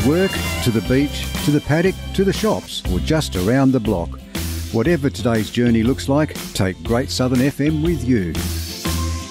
work, to the beach, to the paddock, to the shops, or just around the block. Whatever today's journey looks like, take Great Southern FM with you.